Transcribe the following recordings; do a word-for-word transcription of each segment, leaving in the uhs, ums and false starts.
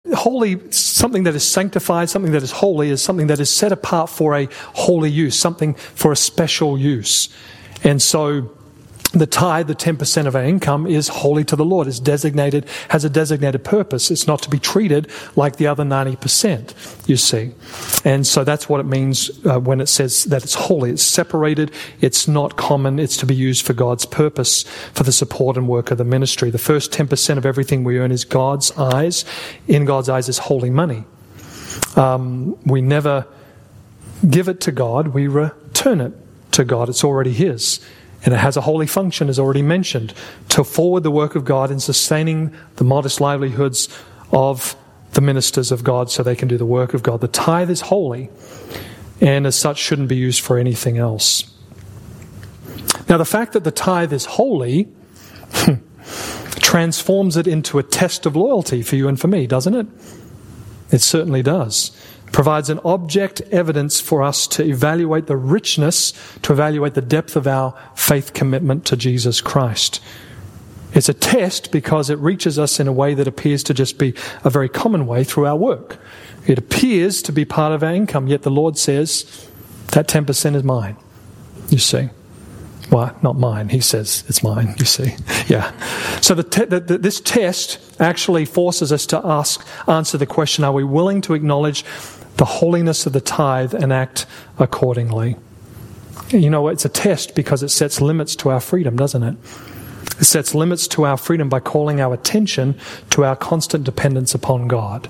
holy, something that is sanctified, something that is holy, is something that is set apart for a holy use, something for a special use. And so the tithe, the ten percent of our income, is holy to the Lord. It's designated, has a designated purpose. It's not to be treated like the other ninety percent, you see. And so that's what it means uh, when it says that it's holy. It's separated. It's not common. It's to be used for God's purpose, for the support and work of the ministry. The first ten percent of everything we earn is God's eyes. In God's eyes is holy money. Um, we never give it to God. We return it to God. It's already His. And it has a holy function, as already mentioned, to forward the work of God in sustaining the modest livelihoods of the ministers of God so they can do the work of God. The tithe is holy, and as such shouldn't be used for anything else. Now, the fact that the tithe is holy transforms it into a test of loyalty for you and for me, doesn't it? It certainly does. Provides an object evidence for us to evaluate the richness, to evaluate the depth of our faith commitment to Jesus Christ. It's a test because it reaches us in a way that appears to just be a very common way through our work. It appears to be part of our income, yet the Lord says, that ten percent is mine, you see. Well, not mine. He says it's mine, you see. Yeah. So the te- the, the, this test actually forces us to ask, answer the question, are we willing to acknowledge the holiness of the tithe and act accordingly? You know, it's a test because it sets limits to our freedom, doesn't it? It sets limits to our freedom by calling our attention to our constant dependence upon God.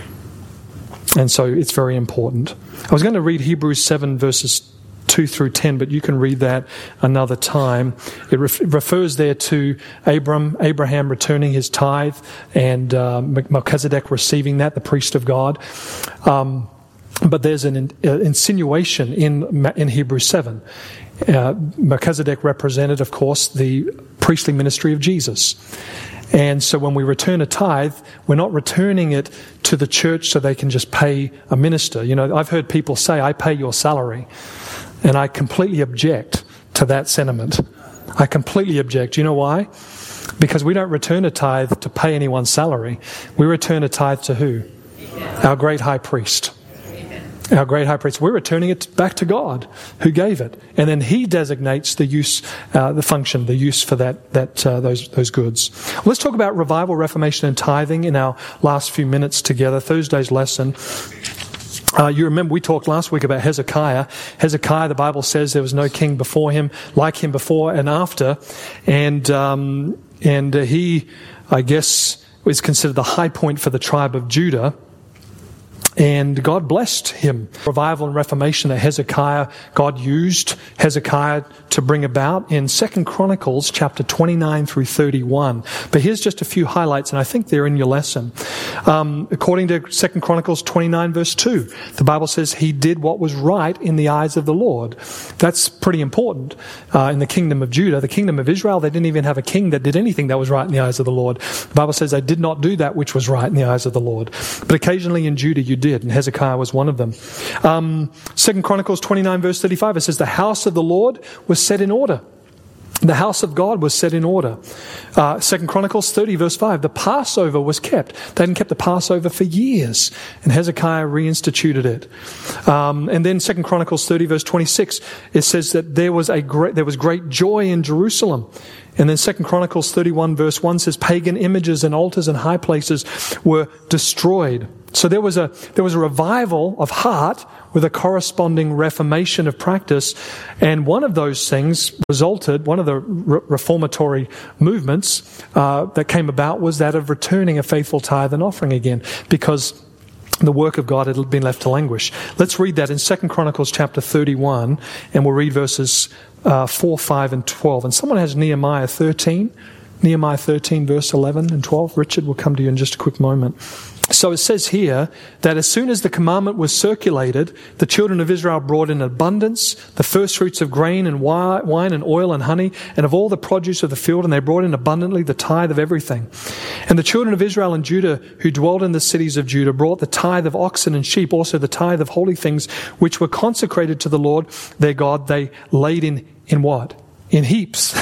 And so it's very important. I was going to read Hebrews seven verses two through ten, but you can read that another time. It ref- refers there to Abram, Abraham returning his tithe and uh, Melchizedek receiving that, the priest of God. Um, but there's an in, uh, insinuation in in Hebrews seven. Uh, Melchizedek represented, of course, the priestly ministry of Jesus. And so when we return a tithe, we're not returning it to the church so they can just pay a minister. You know, I've heard people say, I pay your salary. And I completely object to that sentiment. I completely object. You know why? Because we don't return a tithe to pay anyone's salary. We return a tithe to who? Amen. Our great high priest. Amen. Our great high priest. We're returning it back to God, who gave it. And then He designates the use, uh, the function, the use for that, that uh, those those goods. Let's talk about revival, reformation, and tithing in our last few minutes together. Thursday's lesson. Uh, you remember we talked last week about Hezekiah. Hezekiah, the Bible says there was no king before him, like him before and after. And um, and uh, he, I guess, was considered the high point for the tribe of Judah. And God blessed him. Revival and reformation that Hezekiah, God used Hezekiah to bring about in Second Chronicles chapter twenty-nine through thirty-one. But here's just a few highlights, and I think they're in your lesson. Um, according to Second Chronicles twenty-nine verse two, the Bible says he did what was right in the eyes of the Lord. That's pretty important uh, in the kingdom of Judah. The kingdom of Israel, they didn't even have a king that did anything that was right in the eyes of the Lord. The Bible says they did not do that which was right in the eyes of the Lord. But occasionally in Judah you did, and Hezekiah was one of them. Um, Second Chronicles twenty-nine verse thirty-five, it says the house of the Lord was set in order. The house of God was set in order. Uh, Second Chronicles thirty verse five, the Passover was kept. They hadn't kept the Passover for years, and Hezekiah reinstituted it. Um, and then Second Chronicles thirty verse twenty-six, it says that there was a great, there was great joy in Jerusalem. And then Second Chronicles thirty-one verse one says pagan images and altars and high places were destroyed. So there was a there was a revival of heart with a corresponding reformation of practice. And one of those things resulted, one of the re- reformatory movements uh, that came about was that of returning a faithful tithe and offering again, because the work of God had been left to languish. Let's read that in Second Chronicles chapter thirty-one, and we'll read verses uh, four, five, and twelve. And someone has Nehemiah thirteen, Nehemiah thirteen, verse eleven and twelve. Richard will come to you in just a quick moment. So it says here that as soon as the commandment was circulated, the children of Israel brought in abundance, the first fruits of grain and wine and oil and honey, and of all the produce of the field, and they brought in abundantly the tithe of everything. And the children of Israel and Judah, who dwelled in the cities of Judah, brought the tithe of oxen and sheep, also the tithe of holy things, which were consecrated to the Lord their God. They laid in, in what? In heaps.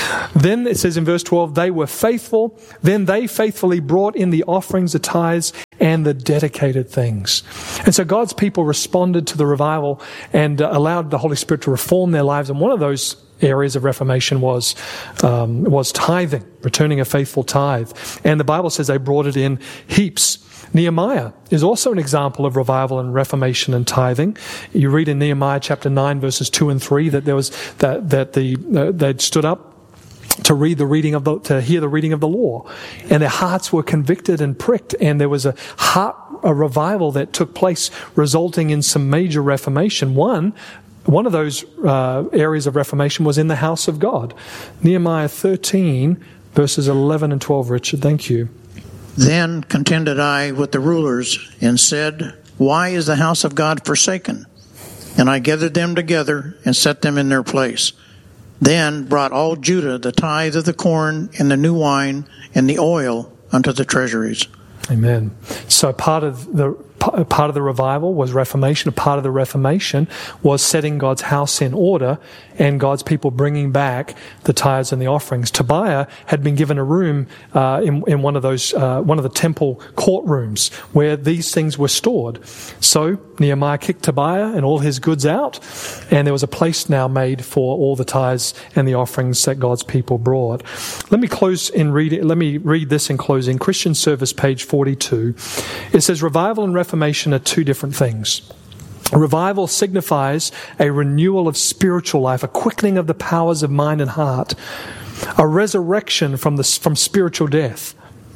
Then it says in verse twelve, they were faithful. Then they faithfully brought in the offerings, the tithes, and the dedicated things. And so God's people responded to the revival and uh, allowed the Holy Spirit to reform their lives. And one of those areas of reformation was um, was tithing, returning a faithful tithe. And the Bible says they brought it in heaps. Nehemiah is also an example of revival and reformation and tithing. You read in Nehemiah chapter nine, verses two and three, that there was that that the uh, they'd stood up to read the reading of the to hear the reading of the law, and their hearts were convicted and pricked, and there was a heart a revival that took place, resulting in some major reformation. One. One of those uh, areas of reformation was in the house of God. Nehemiah thirteen, verses eleven and twelve, Richard, thank you. Then contended I with the rulers and said, Why is the house of God forsaken? And I gathered them together and set them in their place. Then brought all Judah the tithe of the corn and the new wine and the oil unto the treasuries. Amen. So part of the part of the revival was reformation. A part of the reformation was setting God's house in order and God's people bringing back the tithes and the offerings. Tobiah had been given a room uh, in, in one of those, uh, one of the temple courtrooms where these things were stored. So Nehemiah kicked Tobiah and all his goods out, and there was a place now made for all the tithes and the offerings that God's people brought. Let me close in reading. Let me read this in closing. Christian Service, page forty-two. It says, "Revival and reformation are two different things. Revival signifies a renewal of spiritual life, a quickening of the powers of mind and heart, a resurrection from the from spiritual death.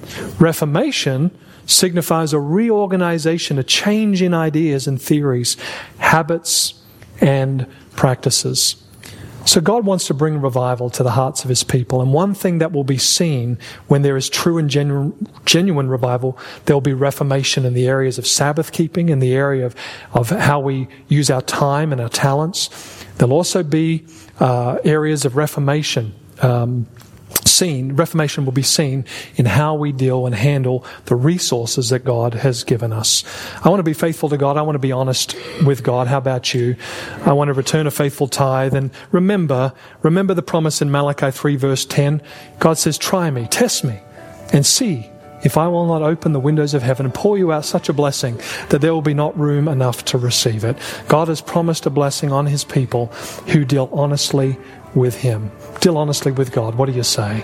Reformation signifies a reorganization, a change in ideas and theories, habits and practices." So God wants to bring revival to the hearts of His people. And one thing that will be seen when there is true and genuine, genuine revival, there will be reformation in the areas of Sabbath keeping, in the area of, of how we use our time and our talents. There'll also be uh, areas of reformation um, seen. Reformation will be seen in how we deal and handle the resources that God has given us. I want to be faithful to God. I want to be honest with God. How about you? I want to return a faithful tithe. And remember, remember the promise in Malachi three verse ten. God says, "Try me, test me, and see if I will not open the windows of heaven and pour you out such a blessing that there will be not room enough to receive it." God has promised a blessing on His people who deal honestly with Him. Deal honestly with God. What do you say?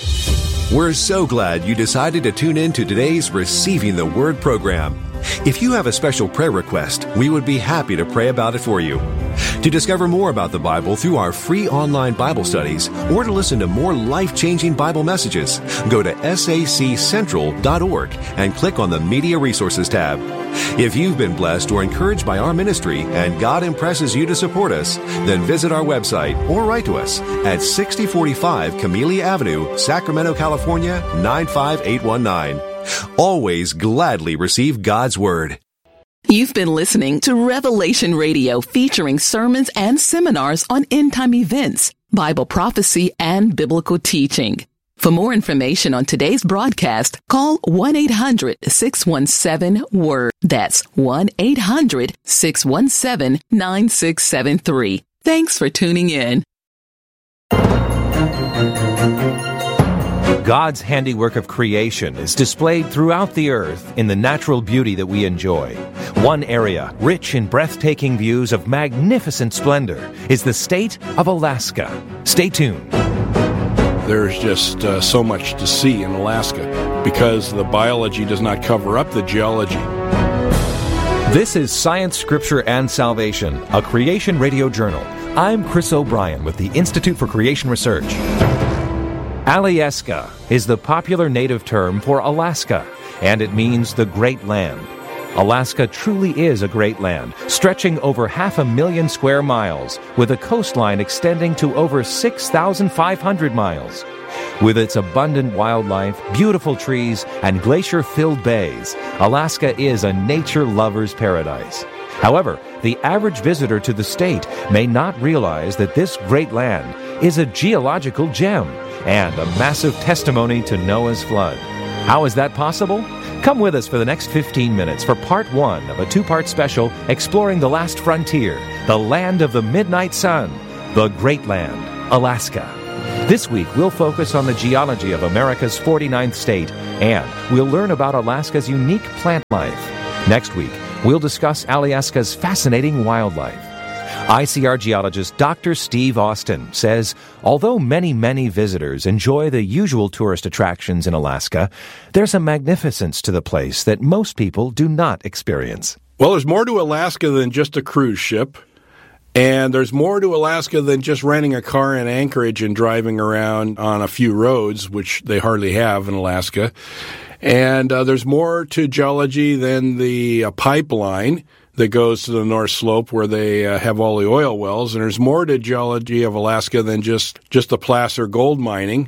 We're so glad you decided to tune in to today's Receiving the Word program. If you have a special prayer request, we would be happy to pray about it for you. To discover more about the Bible through our free online Bible studies, or to listen to more life-changing Bible messages, go to S A C central dot org and click on the Media Resources tab. If you've been blessed or encouraged by our ministry and God impresses you to support us, then visit our website or write to us at sixty forty-five Camellia Avenue, Sacramento, California, nine five eight one nine. Always gladly receive God's Word. You've been listening to Revelation Radio, featuring sermons and seminars on end-time events, Bible prophecy, and biblical teaching. For more information on today's broadcast, call one eight hundred six one seven W O R D. That's one eight hundred six one seven nine six seven three. Thanks for tuning in. God's handiwork of creation is displayed throughout the earth in the natural beauty that we enjoy. One area, rich in breathtaking views of magnificent splendor, is the state of Alaska. Stay tuned. There's just uh, so much to see in Alaska because the biology does not cover up the geology. This is Science, Scripture, and Salvation, a Creation Radio Journal. I'm Chris O'Brien with the Institute for Creation Research. Alyeska is the popular native term for Alaska, and it means the Great Land. Alaska truly is a great land, stretching over half a million square miles, with a coastline extending to over six thousand five hundred miles. With its abundant wildlife, beautiful trees, and glacier-filled bays, Alaska is a nature lover's paradise. However, the average visitor to the state may not realize that this great land is a geological gem and a massive testimony to Noah's flood. How is that possible? Come with us for the next fifteen minutes for part one of a two-part special exploring the last frontier, the land of the midnight sun, the Great Land, Alaska. This week, we'll focus on the geology of America's forty-ninth state, and we'll learn about Alaska's unique plant life. Next week, we'll discuss Alaska's fascinating wildlife. I C R geologist Doctor Steve Austin says, although many, many visitors enjoy the usual tourist attractions in Alaska, there's a magnificence to the place that most people do not experience. Well, there's more to Alaska than just a cruise ship. And there's more to Alaska than just renting a car in Anchorage and driving around on a few roads, which they hardly have in Alaska. And uh, there's more to geology than the uh, pipeline that goes to the North Slope where they uh, have all the oil wells. And there's more to geology of Alaska than just, just the placer gold mining.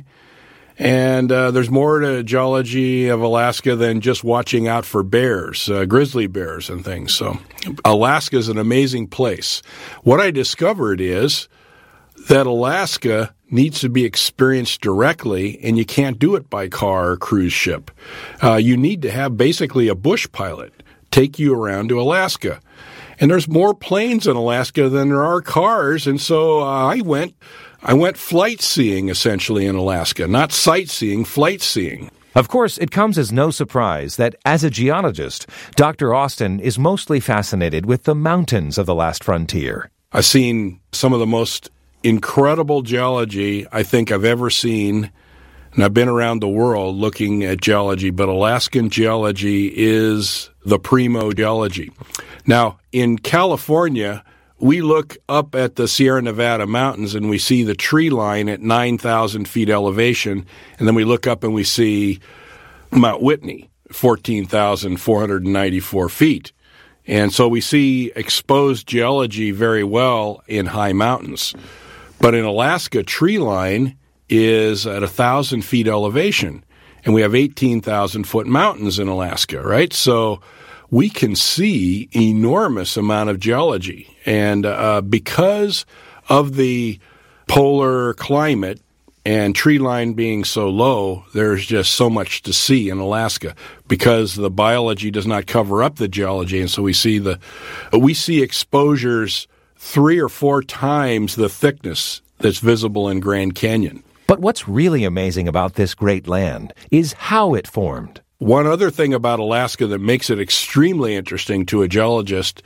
And uh, there's more to geology of Alaska than just watching out for bears, uh, grizzly bears and things. So Alaska is an amazing place. What I discovered is that Alaska needs to be experienced directly, and you can't do it by car or cruise ship. Uh, you need to have basically a bush pilot take you around to Alaska. And there's more planes in Alaska than there are cars, and so uh, I went... I went flight seeing, essentially, in Alaska. Not sightseeing, flight seeing. Of course, it comes as no surprise that, as a geologist, Doctor Austin is mostly fascinated with the mountains of the last frontier. I've seen some of the most incredible geology I think I've ever seen, and I've been around the world looking at geology, but Alaskan geology is the primo geology. Now, in California, we look up at the Sierra Nevada mountains and we see the tree line at nine thousand feet elevation, and then we look up and we see Mount Whitney, fourteen thousand four hundred ninety-four feet. And so we see exposed geology very well in high mountains. But in Alaska, tree line is at one thousand feet elevation, and we have eighteen thousand foot mountains in Alaska, right? So we can see enormous amount of geology. And uh, because of the polar climate and tree line being so low, there's just so much to see in Alaska because the biology does not cover up the geology. And so we see the we see exposures three or four times the thickness that's visible in Grand Canyon. But what's really amazing about this great land is how it formed. One other thing about Alaska that makes it extremely interesting to a geologist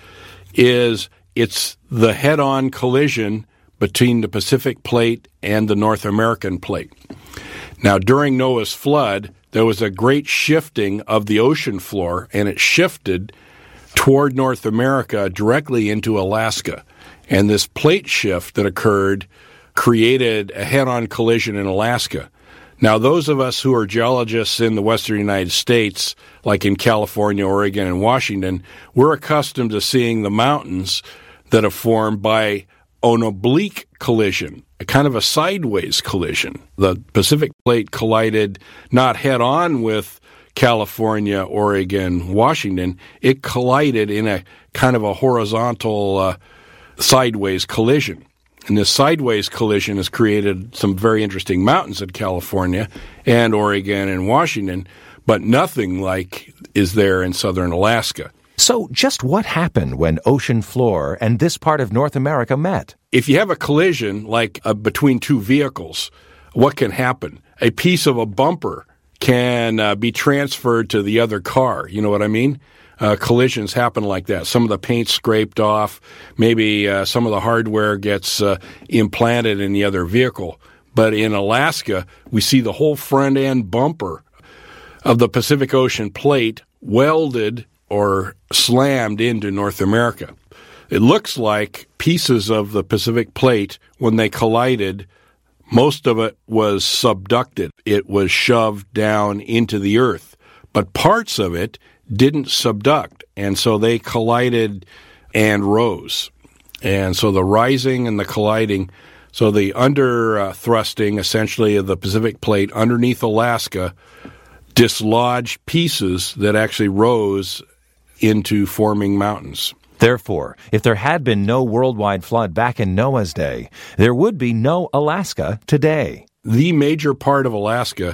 is it's the head-on collision between the Pacific Plate and the North American Plate. Now, during Noah's flood, there was a great shifting of the ocean floor, and it shifted toward North America directly into Alaska. And this plate shift that occurred created a head-on collision in Alaska. Now, those of us who are geologists in the western United States, like in California, Oregon, and Washington, we're accustomed to seeing the mountains that are formed by an oblique collision, a kind of a sideways collision. The Pacific Plate collided not head-on with California, Oregon, Washington. It collided in a kind of a horizontal uh, sideways collision. And this sideways collision has created some very interesting mountains in California and Oregon and Washington, but nothing like is there in southern Alaska. So just what happened when ocean floor and this part of North America met? If you have a collision like uh, between two vehicles, what can happen? A piece of a bumper can uh, be transferred to the other car. You know what I mean? Uh, collisions happen like that. Some of the paint scraped off. Maybe uh, some of the hardware gets uh, implanted in the other vehicle. But in Alaska, we see the whole front end bumper of the Pacific Ocean Plate welded or slammed into North America. It looks like pieces of the Pacific Plate, when they collided, most of it was subducted. It was shoved down into the earth. But parts of it didn't subduct, and so they collided and rose. And so the rising and the colliding, so the under uh, thrusting, essentially, of the Pacific Plate underneath Alaska dislodged pieces that actually rose into forming mountains. Therefore, if there had been no worldwide flood back in Noah's day, there would be no Alaska today. The major part of Alaska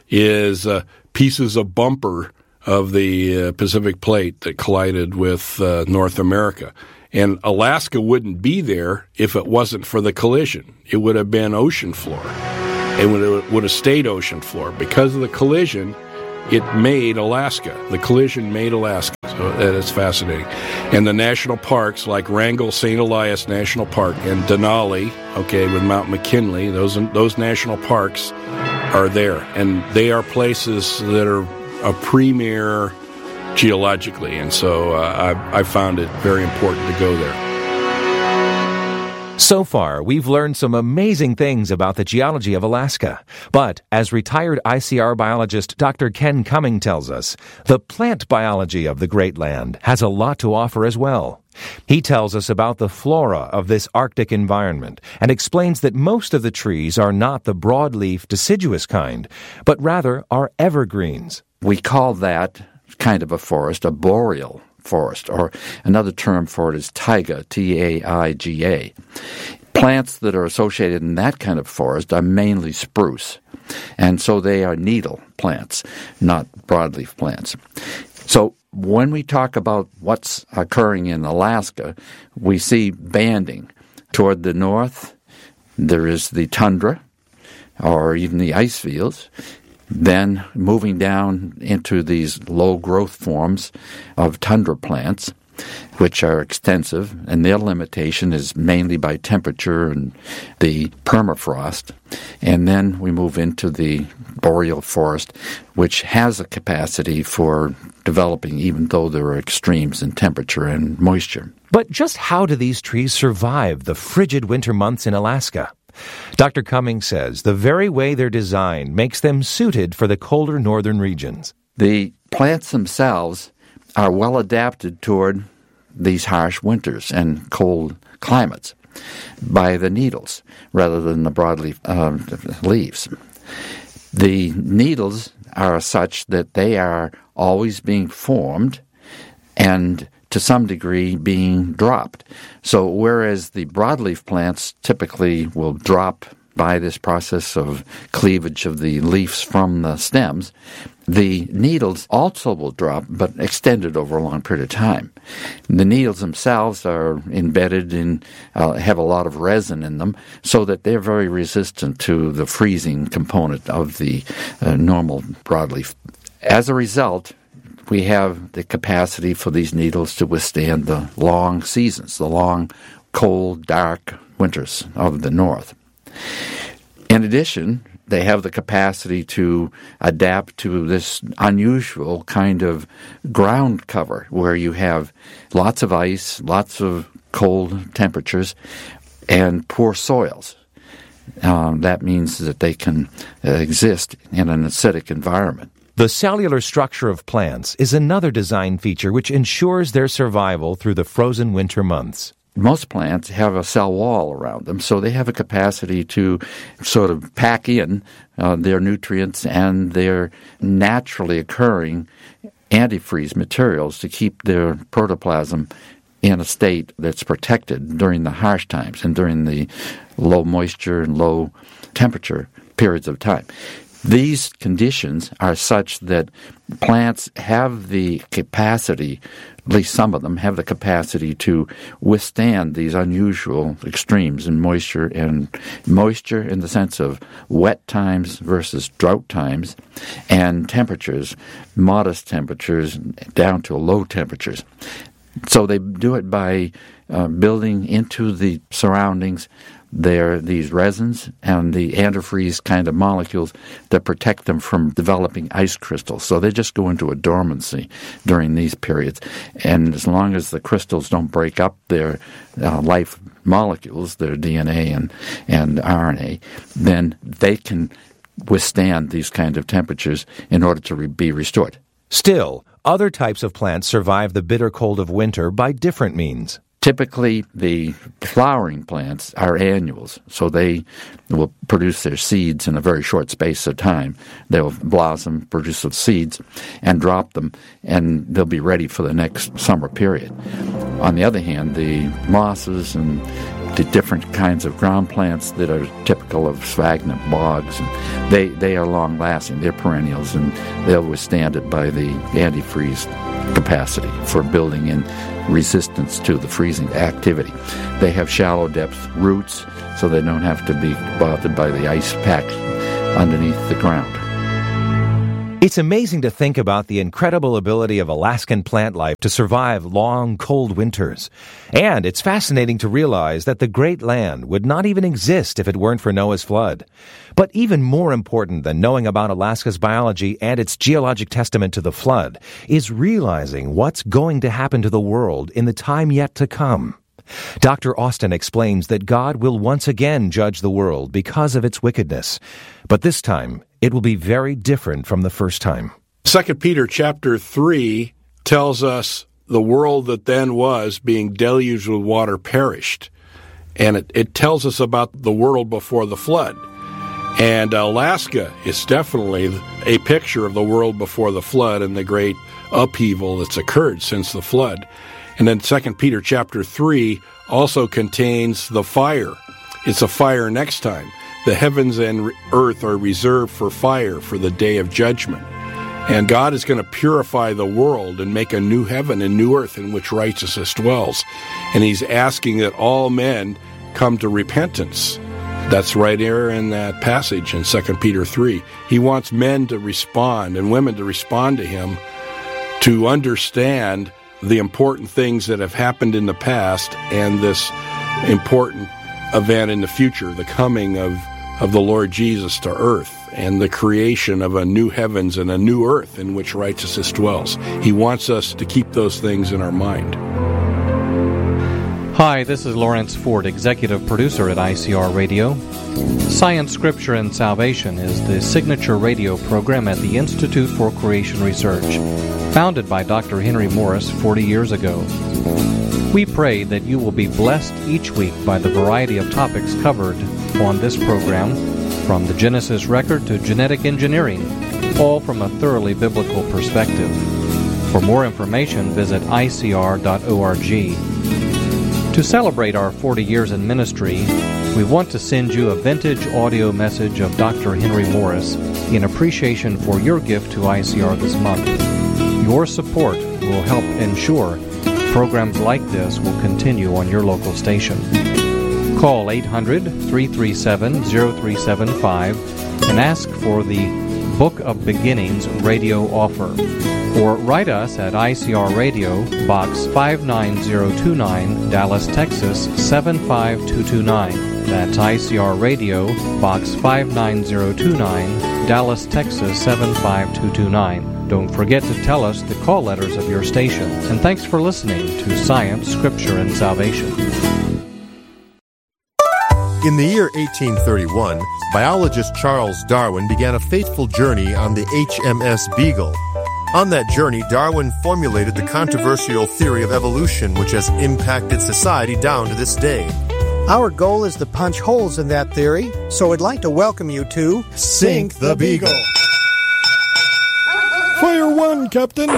is uh, pieces of bumper of the uh, Pacific Plate that collided with uh, North America. And Alaska wouldn't be there if it wasn't for the collision. It would have been ocean floor. it would, would have stayed ocean floor. Because of the collision, it made Alaska. The collision made Alaska. So that is fascinating. And the national parks like Wrangell Saint Elias National Park and Denali, okay, with Mount McKinley, those those national parks are there. And they are places that are a premier geologically. And so uh, I, I found it very important to go there. So far, we've learned some amazing things about the geology of Alaska. But as retired I C R biologist Doctor Ken Cumming tells us, the plant biology of the Great Land has a lot to offer as well. He tells us about the flora of this Arctic environment and explains that most of the trees are not the broadleaf deciduous kind, but rather are evergreens. We call that kind of a forest a boreal forest, or another term for it is taiga, T A I G A. Plants that are associated in that kind of forest are mainly spruce, and so they are needle plants, not broadleaf plants. So when we talk about what's occurring in Alaska, we see banding. Toward the north, there is the tundra, or even the ice fields. Then moving down into these low-growth forms of tundra plants, which are extensive, and their limitation is mainly by temperature and the permafrost. And then we move into the boreal forest, which has a capacity for developing even though there are extremes in temperature and moisture. But just how do these trees survive the frigid winter months in Alaska? Doctor Cumming says the very way they're designed makes them suited for the colder northern regions. The plants themselves are well adapted toward these harsh winters and cold climates by the needles rather than the broadleaf uh, leaves. The needles are such that they are always being formed and to some degree being dropped. So whereas the broadleaf plants typically will drop by this process of cleavage of the leaves from the stems, the needles also will drop, but extended over a long period of time. The needles themselves are embedded in, uh, have a lot of resin in them, so that they're very resistant to the freezing component of the uh, normal broadleaf. As a result, we have the capacity for these needles to withstand the long seasons, the long, cold, dark winters of the north. In addition, they have the capacity to adapt to this unusual kind of ground cover where you have lots of ice, lots of cold temperatures, and poor soils. Um, that means that they can uh, exist in an acidic environment. The cellular structure of plants is another design feature which ensures their survival through the frozen winter months. Most plants have a cell wall around them, so they have a capacity to sort of pack in uh, their nutrients and their naturally occurring antifreeze materials to keep their protoplasm in a state that's protected during the harsh times and during the low moisture and low temperature periods of time. These conditions are such that plants have the capacity, at least some of them have the capacity to withstand these unusual extremes in moisture, and moisture in the sense of wet times versus drought times, and temperatures, modest temperatures down to low temperatures. So they do it by uh, building into the surroundings They're these resins and the antifreeze kind of molecules that protect them from developing ice crystals. So they just go into a dormancy during these periods. And as long as the crystals don't break up their uh, life molecules, their D N A and, and R N A, then they can withstand these kind of temperatures in order to re- be restored. Still, other types of plants survive the bitter cold of winter by different means. Typically, the flowering plants are annuals, so they will produce their seeds in a very short space of time. They'll blossom, produce some seeds, and drop them, and they'll be ready for the next summer period. On the other hand, the mosses and the different kinds of ground plants that are typical of sphagnum bogs, and they, they are long-lasting. They're perennials, and they'll withstand it by the antifreeze capacity for building in resistance to the freezing activity. They have shallow depth roots, so they don't have to be bothered by the ice pack underneath the ground. It's amazing to think about the incredible ability of Alaskan plant life to survive long, cold winters. And it's fascinating to realize that the Great Land would not even exist if it weren't for Noah's flood. But even more important than knowing about Alaska's biology and its geologic testament to the flood is realizing what's going to happen to the world in the time yet to come. Doctor Austin explains that God will once again judge the world because of its wickedness. But this time, it will be very different from the first time. Second Peter chapter three tells us the world that then was, being deluged with water, perished. And it, it tells us about the world before the flood. And Alaska is definitely a picture of the world before the flood and the great upheaval that's occurred since the flood. And then Second Peter chapter three also contains the fire. It's a fire next time. The heavens and earth are reserved for fire for the day of judgment. And God is going to purify the world and make a new heaven and new earth in which righteousness dwells. And he's asking that all men come to repentance. That's right here in that passage in Second Peter three. He wants men to respond and women to respond to him, to understand the important things that have happened in the past and this important event in the future, the coming of, of the Lord Jesus to earth and the creation of a new heavens and a new earth in which righteousness dwells. He wants us to keep those things in our mind. Hi, this is Lawrence Ford, Executive Producer at I C R Radio. Science, Scripture, and Salvation is the signature radio program at the Institute for Creation Research, founded by Doctor Henry Morris forty years ago. We pray that you will be blessed each week by the variety of topics covered on this program, from the Genesis record to genetic engineering, all from a thoroughly biblical perspective. For more information, visit I C R dot org. To celebrate our forty years in ministry, we want to send you a vintage audio message of Doctor Henry Morris in appreciation for your gift to I C R this month. Your support will help ensure programs like this will continue on your local station. Call eight hundred, three three seven, zero three seven five and ask for the Book of Beginnings radio offer. Or write us at I C R Radio, Box five nine zero two nine, Dallas, Texas seven five two two nine. That's I C R Radio, Box five nine zero two nine, Dallas, Texas seven five two two nine. Don't forget to tell us the call letters of your station. And thanks for listening to Science, Scripture, and Salvation. In the year eighteen thirty-one, biologist Charles Darwin began a fateful journey on the H M S Beagle. On that journey, Darwin formulated the controversial theory of evolution, which has impacted society down to this day. Our goal is to punch holes in that theory, so I'd like to welcome you to Sink the Beagle. Fire one, Captain!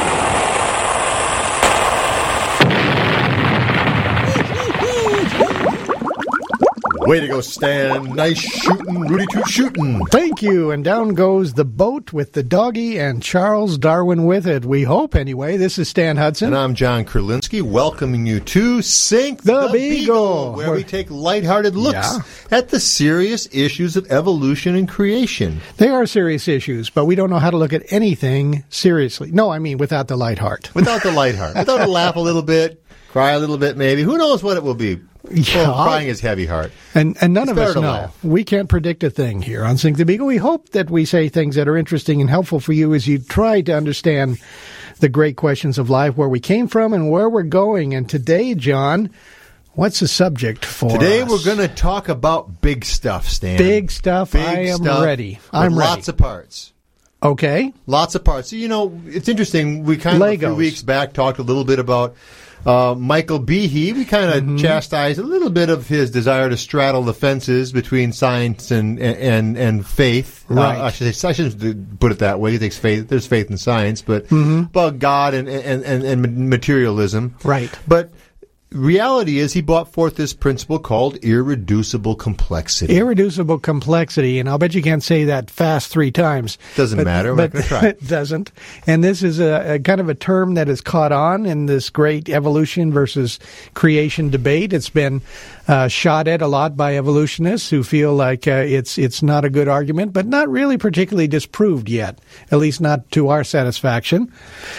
Way to go, Stan. Nice shooting, Rudy Toot shooting. Thank you. And down goes the boat with the doggy and Charles Darwin with it. We hope, anyway. This is Stan Hudson. And I'm John Kurlinski, welcoming you to Sink the, the Beagle, Beagle, where we take lighthearted looks yeah. at the serious issues of evolution and creation. They are serious issues, but we don't know how to look at anything seriously. No, I mean without the light heart. Without the light heart. Without a laugh a little bit, cry a little bit maybe. Who knows what it will be? Yeah. Well, crying is heavy heart. And and none it's of us know. Laugh. We can't predict a thing here on Sink the Beagle. We hope that we say things that are interesting and helpful for you as you try to understand the great questions of life, where we came from and where we're going. And today, John, what's the subject for Today us? we're going to talk about big stuff, Stan. Big stuff. Big I am stuff ready. I'm with ready. Lots of parts. Okay. Lots of parts. So, you know, it's interesting. We kind of Legos. a few weeks back talked a little bit about uh, Michael Behe. We kind of mm-hmm. chastised a little bit of his desire to straddle the fences between science and and and faith. Right. Uh, I should say, I shouldn't put it that way. He thinks faith. There's faith in science, but mm-hmm. about God and and, and and materialism. Right. But reality is he brought forth this principle called irreducible complexity. Irreducible complexity, and I'll bet you can't say that fast three times. Doesn't but, matter. I'm but not going to try. It doesn't. And this is a, a kind of a term that has caught on in this great evolution versus creation debate. It's been uh, shot at a lot by evolutionists who feel like uh, it's it's not a good argument, but not really particularly disproved yet, at least not to our satisfaction.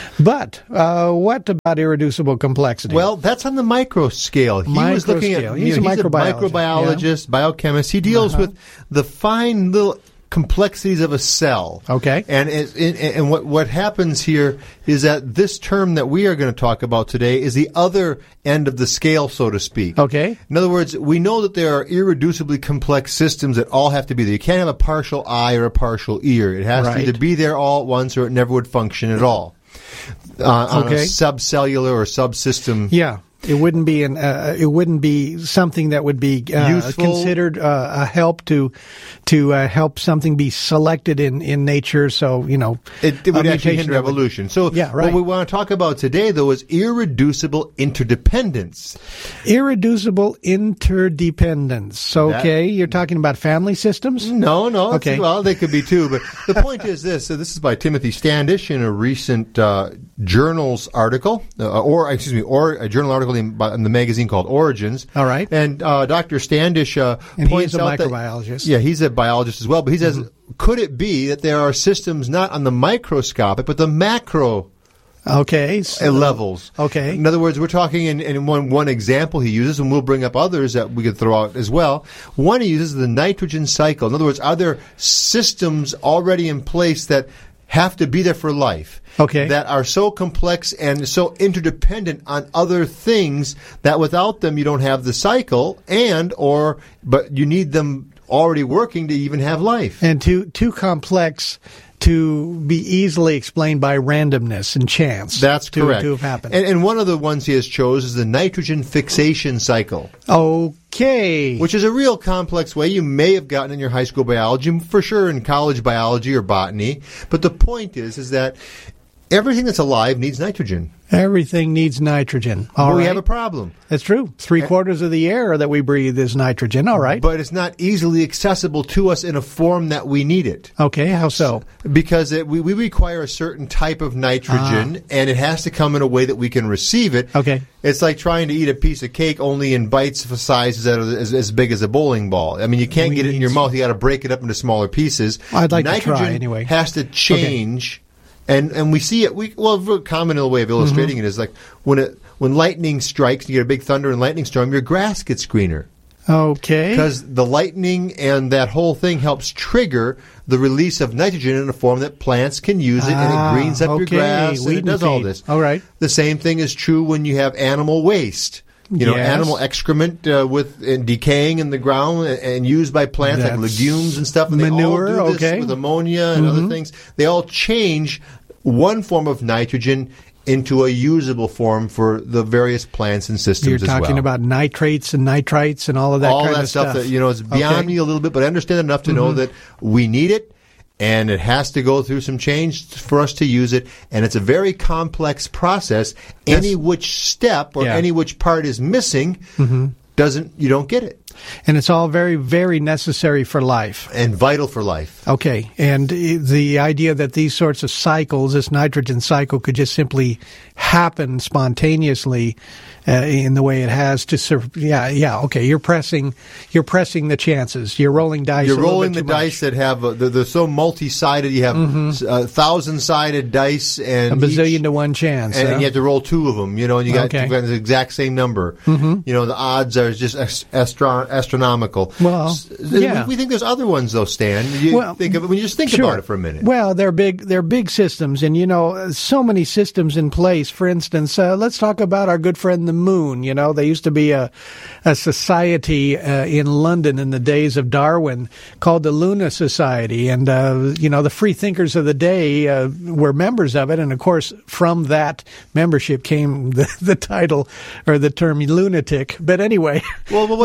But uh, what about irreducible complexity? Well, that's on the micro scale. He micro was looking scale. at He's, you know, a, he's microbiologist. a microbiologist, yeah. biochemist. He deals uh-huh. with the fine little complexities of a cell. Okay. And it, it, and what what happens here is that this term that we are going to talk about today is the other end of the scale, so to speak. Okay. In other words, we know that there are irreducibly complex systems that all have to be there. You can't have a partial eye or a partial ear. It has right. to either be there all at once or it never would function at all. Uh, on okay. a subcellular or subsystem. Yeah. It wouldn't be an. Uh, it wouldn't be something that would be uh, Useful. considered uh, a help to to uh, help something be selected in, in nature. So you know, it, it would actually hinder that would- evolution. So Yeah, right. what we want to talk about today, though, is irreducible interdependence. Irreducible interdependence. Okay, you're talking about family systems. No, no. Okay. Well, they could be too, but the point is this. So this is by Timothy Standish in a recent uh, journals article, uh, or excuse me, or a journal article in, in the magazine called Origins. All right. And uh, Doctor Standish uh, And points he's a out that- microbiologist. yeah, he's a biologist as well. But he says, Mm-hmm. could it be that there are systems not on the microscopic but the macro Okay. so- levels? Okay. In other words, we're talking in, in one one example he uses, and we'll bring up others that we could throw out as well. One he uses the nitrogen cycle. In other words, are there systems already in place that have to be there for life? Okay. That are so complex and so interdependent on other things that without them you don't have the cycle, and or but you need them already working to even have life. And too too complex to be easily explained by randomness and chance. That's to, correct. To have happened. And, and one of the ones he has chose is the nitrogen fixation cycle, Okay. which is a real complex way. You may have gotten in your high school biology, for sure in college biology or botany. But the point is, is that everything that's alive needs nitrogen. Everything needs nitrogen. All Well, we right. have a problem. That's true. Three quarters of the air that we breathe is nitrogen. All right. But it's not easily accessible to us in a form that we need it. Okay. How so? Because it, we, we require a certain type of nitrogen, Ah. and it has to come in a way that we can receive it. Okay. It's like trying to eat a piece of cake only in bites of sizes that are as, as big as a bowling ball. I mean, you can't We get it in need your some- mouth. You got to break it up into smaller pieces. I'd like to nitrogen try anyway. has to change. And and we see it. We well, a common way of illustrating Mm-hmm. it is like when it when lightning strikes, you get a big thunder and lightning storm. Your grass gets greener Okay. because the lightning and that whole thing helps trigger the release of nitrogen in a form that plants can use it, and Ah, it greens up your okay. grass, and Weed it and does all feed. this. All right. The same thing is true when you have animal waste. You know, Yes. animal excrement uh, with and decaying in the ground and, and used by plants like That's legumes and stuff. And manure, they all do this okay. with ammonia and Mhm. other things. They all change one form of nitrogen into a usable form for the various plants and systems You're as talking well. about nitrates and nitrites and all of that all kind that of stuff, stuff. that you know is beyond Okay. me a little bit, but I understand enough to know Mhm. that we need it, and it has to go through some change for us to use it, and it's a very complex process. Any which step or Yeah. any which part is missing Mhm. doesn't you don't get it, And it's all very, very necessary for life. and vital for life. Okay, and i- the idea that these sorts of cycles, this nitrogen cycle, could just simply happen spontaneously uh, in the way it has to serve. Yeah, yeah. Okay, you're pressing, you're pressing the chances. You're rolling dice. You're a little rolling bit the too much. dice that have uh, they're, they're so multi-sided. You have Mhm. uh, thousand-sided dice, and a bazillion each- to one chance. and huh? you have to roll two of them, you know, and you got, Okay. you got the exact same number. Mhm. You know, the odds are just ast- astro- astronomical. Well, S- yeah. we, we think there's other ones, though, Stan. You Well, think of it when you just think Sure. about it for a minute. Well, they're big. They're big systems, and you know, so many systems in place. For instance, uh, let's talk about our good friend the Moon. You know, there used to be a a society uh, in London in the days of Darwin called the Luna Society, and uh, you know, the free thinkers of the day uh, were members of it, and of course, from that membership came the, the title or the term lunatic. But anyway, Well, but what let's about take the a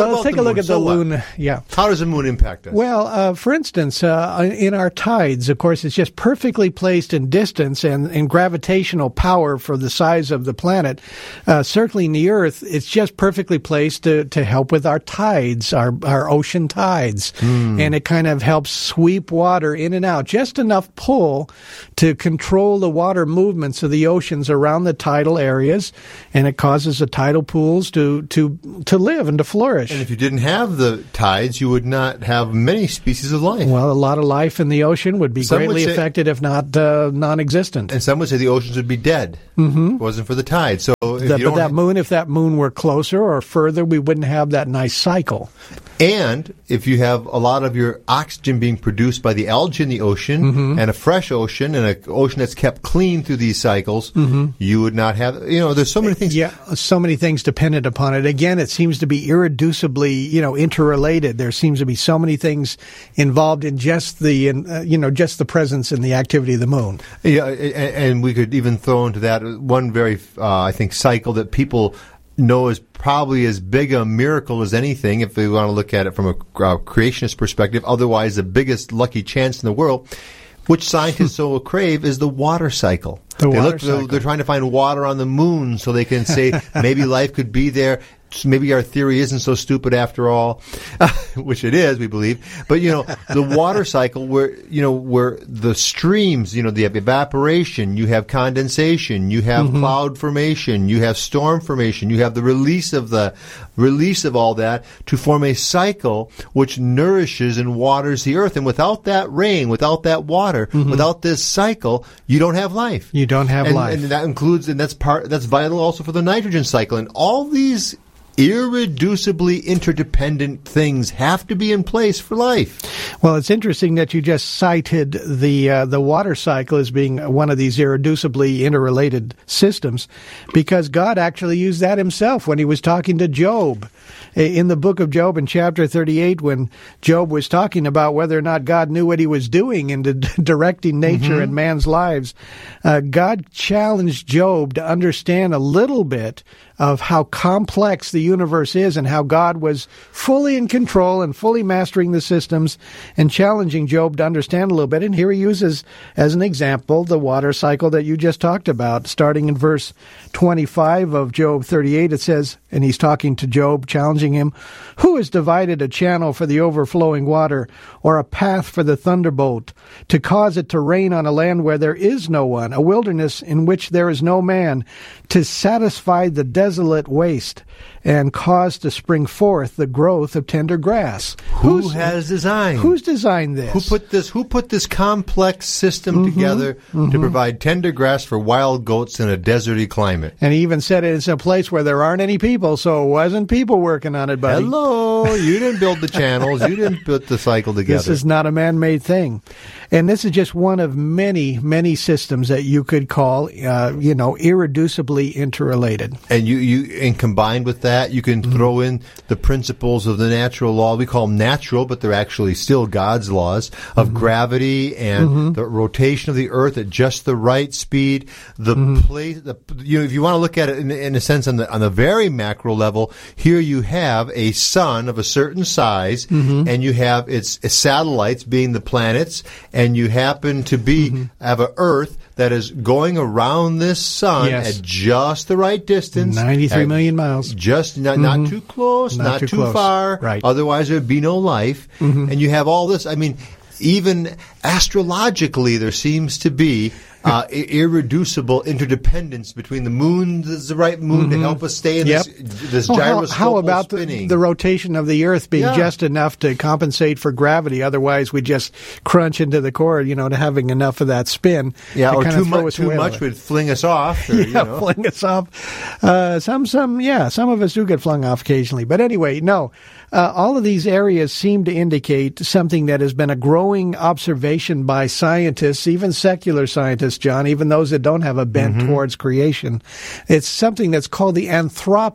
look moon. at the So what? moon. Yeah. How does the moon impact us? Well, uh, for instance, uh, in our tides, of course, it's just perfectly placed in distance and, and gravitational power for the size of the planet. Uh, circling the Earth, it's just perfectly placed to, to help with our tides, our, our ocean tides. Mm. And it kind of helps sweep water in and out, just enough pull to control the water movements of the oceans around the tidal areas, and it causes the tidal pools to, to, to live and to flourish. And if you didn't have the tides, you would not have many species of life. Well, a lot of life in the ocean would be Some greatly would say, affected, if not uh, non-existent. And some would say the oceans would be dead mm-hmm. if it wasn't for the tide. So, if the, you but don't that have, moon, if that moon were closer or further, we wouldn't have that nice cycle. And if you have a lot of your oxygen being produced by the algae in the ocean mm-hmm. and a fresh ocean and an ocean that's kept clean through these cycles, mm-hmm. you would not have, you know, there's so many things. Yeah, so many things dependent upon it. Again, it seems to be irreducibly, you know, interrelated. There seems to be so many things involved in just the, uh, you know, just the presence and the activity of the moon. Yeah, and, and we could even throw into that one very, uh, I think, cycle that people know is probably as big a miracle as anything if we want to look at it from a uh, creationist perspective. Otherwise, the biggest lucky chance in the world, which scientists so crave, is the water cycle. The they water look, cycle. They're, they're trying to find water on the moon so they can say maybe life could be there. Maybe our theory isn't so stupid after all, which it is, we believe. But, you know, the water cycle where, you know, where the streams, you know, they have evaporation, you have condensation, you have mm-hmm. cloud formation, you have storm formation, you have the release of the release of all that to form a cycle which nourishes and waters the earth. And without that rain, without that water, mm-hmm. without this cycle, you don't have life. You don't have and, life. And that includes, and that's part, that's vital also for the nitrogen cycle. And all these irreducibly interdependent things have to be in place for life. Well, it's interesting that you just cited the uh, the water cycle as being one of these irreducibly interrelated systems, because God actually used that himself when he was talking to Job. In the book of Job, in chapter thirty-eight, when Job was talking about whether or not God knew what he was doing in directing nature mm-hmm. and man's lives, uh, God challenged Job to understand a little bit of how complex the universe is and how God was fully in control and fully mastering the systems, and challenging Job to understand a little bit. And here he uses, as an example, the water cycle that you just talked about. Starting in verse twenty-five of Job thirty-eight, it says, and he's talking to Job, challenging him, "Who has divided a channel for the overflowing water, or a path for the thunderbolt, to cause it to rain on a land where there is no one, a wilderness in which there is no man, to satisfy the desolate waste, and cause to spring forth the growth of tender grass?" Who Who's, has designed? Who's designed this? Who put this? Who put this complex system mm-hmm, together mm-hmm. to provide tender grass for wild goats in a deserty climate? And he even said it's a place where there aren't any people, so it wasn't people working on it, buddy. Hello, you didn't build the channels, you didn't put the cycle together. This is not a man-made thing. And this is just one of many, many systems that you could call, uh, you know, irreducibly interrelated. And you, you, and combined with that, you can mm-hmm. throw in the principles of the natural law. We call them natural, but they're actually still God's laws of mm-hmm. gravity and mm-hmm. the rotation of the earth at just the right speed. The mm-hmm. place, the, you know, if you want to look at it in, in a sense on the on the very macro level, here you have a sun of a certain size, mm-hmm. and you have its, its satellites being the planets, and you happen to be mm-hmm. have an Earth that is going around this sun yes. at just the right distance. ninety-three million miles. Just not, mm-hmm. not too close, not, not too, too close. far. Right. Otherwise, there would be no life. Mm-hmm. And you have all this. I mean, even astrologically, there seems to be uh, irreducible interdependence between the moon, the right moon, mm-hmm. to help us stay in yep. this, this well, gyroscopal how, how about spinning. The, the rotation of the Earth being yeah. just enough to compensate for gravity? Otherwise, we just crunch into the core, you know, to having enough of that spin. Yeah, to or kind too of throw much. us Too away much would fling us off. Or, yeah, you know. fling us off. Uh, some, some, yeah, some of us do get flung off occasionally. But anyway, no. Uh, all of these areas seem to indicate something that has been a growing observation by scientists, even secular scientists, John, even those that don't have a bent mm-hmm. towards creation. It's something that's called the anthropic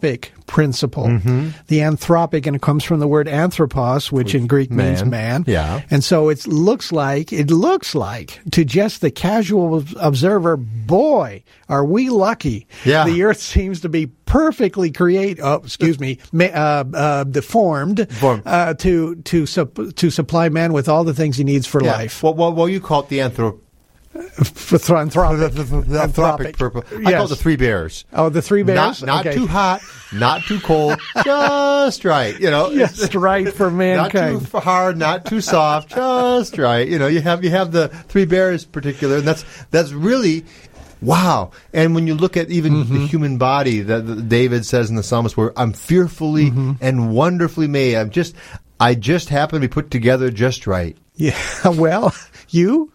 principle. Mm-hmm. The anthropic, and it comes from the word anthropos, which in Greek man. means man. Yeah. And so it looks like, it looks like to just the casual observer, boy, are we lucky. Yeah. The earth seems to be perfectly create, oh, excuse me, ma- uh, uh, deformed, Formed. uh, to, to, sup- to supply man with all the things he needs for Yeah. life. Well, well, well, you call it the anthrop. Anthropic. The anthropic purple. I call it Yes. the three bears. Oh, the three bears? Not, not Okay. too hot, not too cold, just right. You know, Just right for not mankind. too hard, not too soft, just right. You know, you have you have the three bears particular, and that's that's really. Wow. And when you look at even Mm-hmm. the human body, that that David says in the Psalmist, where I'm fearfully Mm-hmm. and wonderfully made. I'm just, I just happen to be put together just right. Yeah, well, you?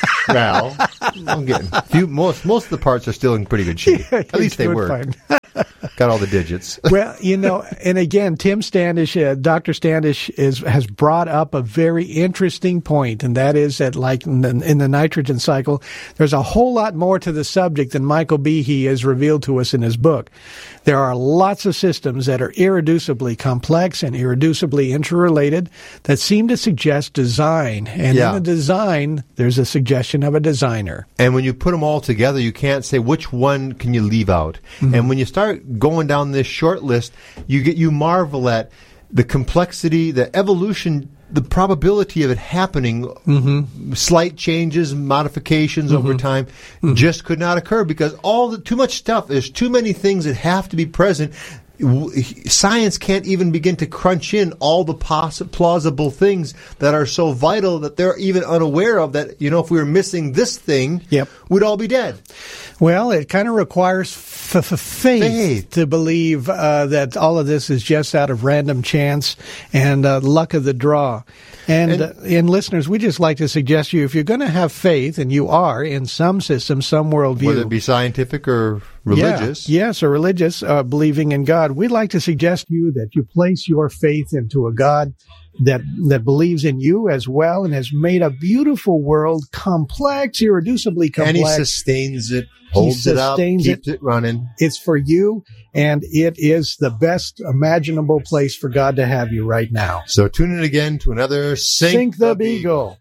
Well, I'm getting few, most most of the parts are still in pretty good shape. Yeah, At least they you're were. fine. Got all the digits. Well, you know, and again, Tim Standish, uh, Doctor Standish is has brought up a very interesting point, and that is that, like in the, in the nitrogen cycle, there's a whole lot more to the subject than Michael Behe has revealed to us in his book. There are lots of systems that are irreducibly complex and irreducibly interrelated that seem to suggest design, and Yeah. in the design, there's a suggestion of a designer. And when you put them all together, you can't say which one can you leave out. Mm-hmm. And when you start going down this short list, you get you marvel at the complexity, the evolution, the probability of it happening. Mm-hmm. Slight changes, modifications over time just could not occur because all the too much stuff. There's too many things that have to be present. W- Science can't even begin to crunch in all the poss- plausible things that are so vital that they're even unaware of. That, you know, if we were missing this thing, Yep. we'd all be dead. Well, it kind of requires f- f- faith, Faith. to believe uh, that all of this is just out of random chance and uh, luck of the draw. And, And- uh, and listeners, we just like to suggest to you, if you're going to have faith, and you are in some system, some worldview, Whether it be scientific or religious. Yeah, yes, or religious, uh, believing in God, we'd like to suggest to you that you place your faith into a God that that believes in you as well and has made a beautiful world, complex, irreducibly complex. And he sustains it, holds it up, sustains keeps it running. It's for you, and it is the best imaginable place for God to have you right now. So tune in again to another Sink, Sink the Beagle.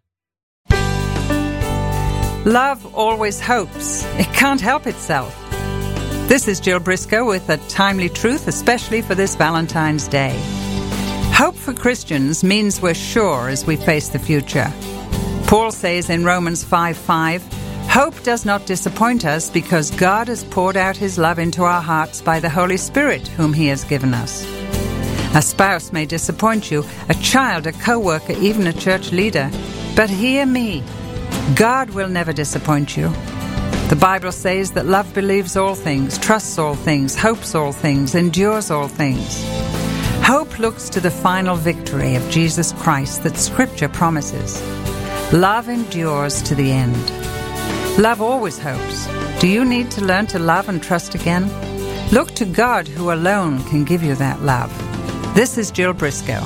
Love always hopes. It can't help itself. This is Jill Briscoe with a timely truth, especially for this Valentine's Day. Hope for Christians means we're sure as we face the future. Paul says in Romans five five, hope does not disappoint us because God has poured out his love into our hearts by the Holy Spirit whom he has given us. A spouse may disappoint you, a child, a co-worker, even a church leader. But hear me, God will never disappoint you. The Bible says that love believes all things, trusts all things, hopes all things, endures all things. Hope looks to the final victory of Jesus Christ that Scripture promises. Love endures to the end. Love always hopes. Do you need to learn to love and trust again? Look to God, who alone can give you that love. This is Jill Briscoe.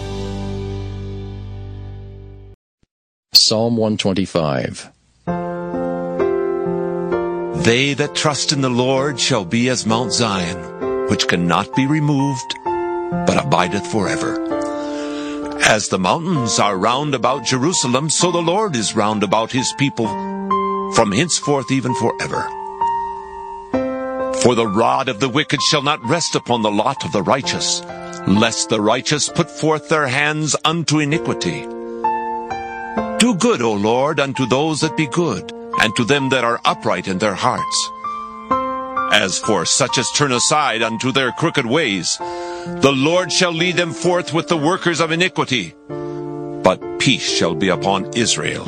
Psalm one twenty-five. They that trust in the Lord shall be as Mount Zion, which cannot be removed, but abideth forever. As the mountains are round about Jerusalem, so the Lord is round about his people, from henceforth even forever. For the rod of the wicked shall not rest upon the lot of the righteous, lest the righteous put forth their hands unto iniquity. Do good, O Lord, unto those that be good, and to them that are upright in their hearts. As for such as turn aside unto their crooked ways, the Lord shall lead them forth with the workers of iniquity, but peace shall be upon Israel.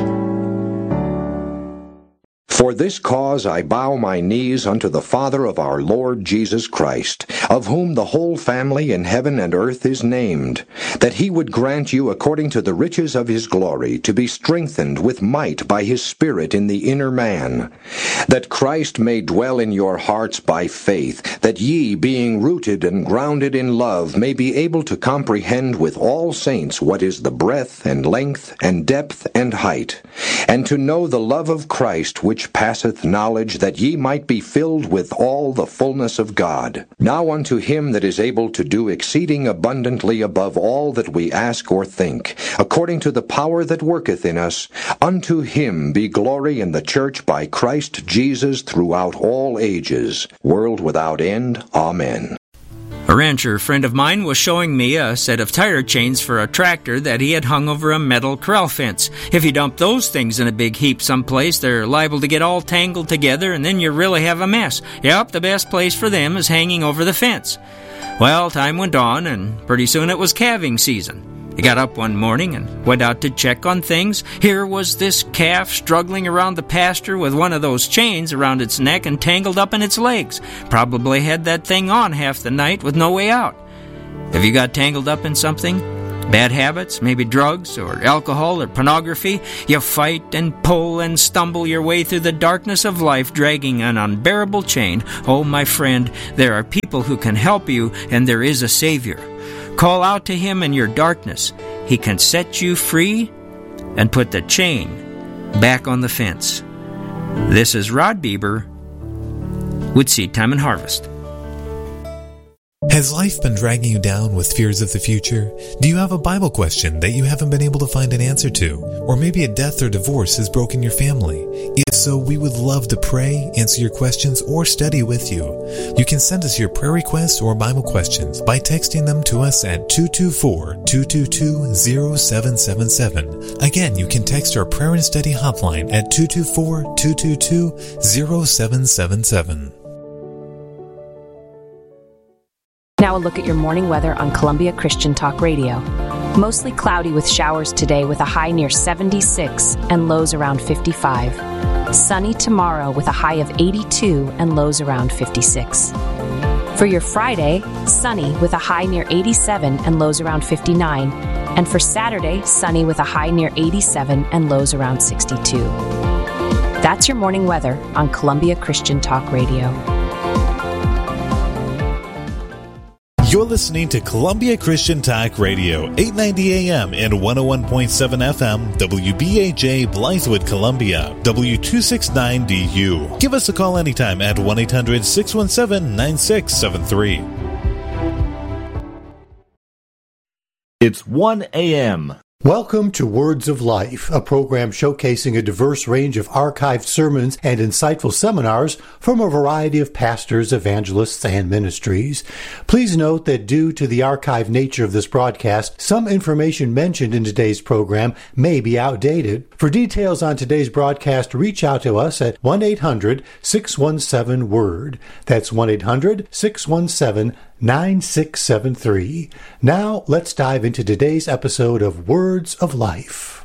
For this cause I bow my knees unto the Father of our Lord Jesus Christ, of whom the whole family in heaven and earth is named, that he would grant you according to the riches of his glory to be strengthened with might by his Spirit in the inner man, that Christ may dwell in your hearts by faith, that ye, being rooted and grounded in love, may be able to comprehend with all saints what is the breadth and length and depth and height, and to know the love of Christ which which passeth knowledge, that ye might be filled with all the fullness of God. Now unto him that is able to do exceeding abundantly above all that we ask or think, according to the power that worketh in us, unto him be glory in the church by Christ Jesus throughout all ages, world without end. Amen. A rancher friend of mine was showing me a set of tire chains for a tractor that he had hung over a metal corral fence. If you dump those things in a big heap someplace, they're liable to get all tangled together, and then you really have a mess. Yep, the best place for them is hanging over the fence. Well, time went on, and pretty soon it was calving season. He got up one morning and went out to check on things. Here was this calf struggling around the pasture with one of those chains around its neck and tangled up in its legs. Probably had that thing on half the night with no way out. Have you got tangled up in something? Bad habits, maybe drugs or alcohol or pornography? You fight and pull and stumble your way through the darkness of life, dragging an unbearable chain. Oh, my friend, there are people who can help you, and there is a Savior. Call out to him in your darkness. He can set you free and put the chain back on the fence. This is Rod Bieber with Seed Time and Harvest. Has life been dragging you down with fears of the future? Do you have a Bible question that you haven't been able to find an answer to? Or maybe a death or divorce has broken your family? If so, we would love to pray, answer your questions, or study with you. You can send us your prayer requests or Bible questions by texting them to us at two two four, two two two, zero seven seven seven. Again, you can text our prayer and study hotline at two two four, two two two, zero seven seven seven. Now a look at your morning weather on Columbia Christian Talk Radio. Mostly cloudy with showers today with a high near seventy-six and lows around fifty-five. Sunny tomorrow with a high of eighty-two and lows around fifty-six. For your Friday, sunny with a high near eighty-seven and lows around fifty-nine. And for Saturday, sunny with a high near eighty-seven and lows around sixty-two. That's your morning weather on Columbia Christian Talk Radio. You're listening to Columbia Christian Talk Radio, eight ninety A M and one oh one point seven F M, W B A J, Blythewood, Columbia, W two sixty-nine D U. Give us a call anytime at one eight hundred, six one seven, nine six seven three. It's one A M Welcome to Words of Life, a program showcasing a diverse range of archived sermons and insightful seminars from a variety of pastors, evangelists, and ministries. Please note that due to the archived nature of this broadcast, some information mentioned in today's program may be outdated. For details on today's broadcast, reach out to us at one eight hundred, six one seven, WORD. That's one eight hundred, six one seven, nine six seven three. Now, let's dive into today's episode of Words of Life.